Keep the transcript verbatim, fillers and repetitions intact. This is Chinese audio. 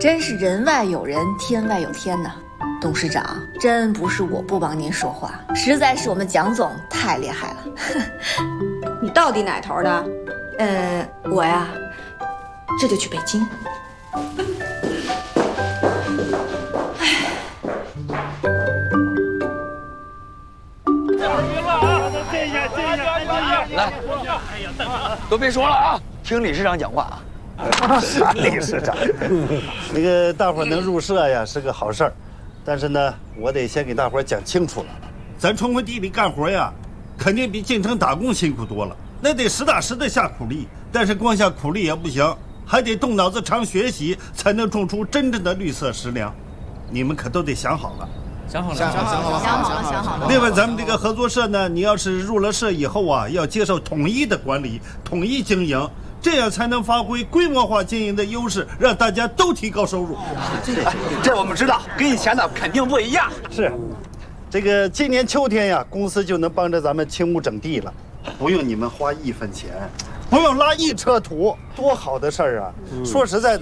真是人外有人，天外有天呐！董事长，真不是我不帮您说话，实在是我们蒋总太厉害了。 你到底哪头的？ 呃，我呀，这就去北京。 来，都别说了啊，听理事长讲话啊。 啥理事长？那个大伙能入社呀是个好事儿，但是呢，我得先给大伙讲清楚了。咱冲回地里干活呀，肯定比进城打工辛苦多了，那得实打实的下苦力。但是光下苦力也不行，还得动脑子、常学习，才能种出真正的绿色食粮。你们可都得想好了。 想好了， 想好了，想好了， 想好了，想好了。 另外，咱们这个合作社呢，你要是入了社以后啊，要接受统一的管理、统一经营，这样才能发挥规模化经营的优势，让大家都提高收入。 这我们知道，跟以前的肯定不一样。 是，这个今年秋天呀，公司就能帮着咱们清污整地了，不用你们花一分钱，不用拉一车土，多好的事儿啊！说实在的。